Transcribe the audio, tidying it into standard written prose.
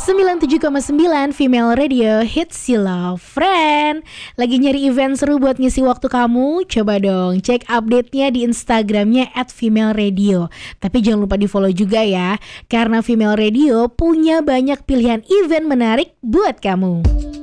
97,9 Female Radio Hits You Love Friend. Lagi nyari event seru buat ngisi waktu kamu? Coba dong cek update-nya di Instagramnya @female_radio. Tapi jangan lupa di follow juga ya, karena Female Radio punya banyak pilihan event menarik buat kamu.